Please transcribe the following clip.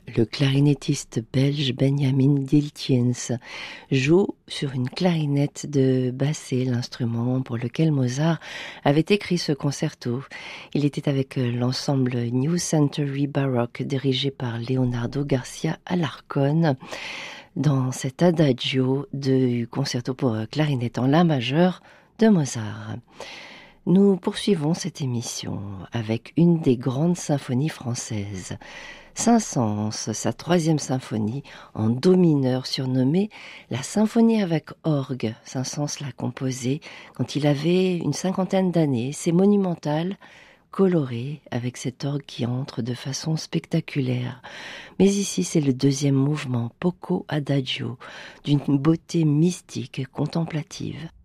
Le clarinettiste belge Benjamin Diltjens joue sur une clarinette de Basset, l'instrument pour lequel Mozart avait écrit ce concerto. Il était avec l'ensemble New Century Baroque dirigé par Leonardo Garcia Alarcón dans cet adagio du concerto pour clarinette en la majeur de Mozart. Nous poursuivons cette émission avec une des grandes symphonies françaises. Saint-Saëns, sa troisième symphonie en do mineur surnommée la symphonie avec orgue. Saint-Saëns l'a composée quand il avait une cinquantaine d'années. C'est monumental, coloré, avec cet orgue qui entre de façon spectaculaire. Mais ici, c'est le deuxième mouvement, poco adagio, d'une beauté mystique, contemplative.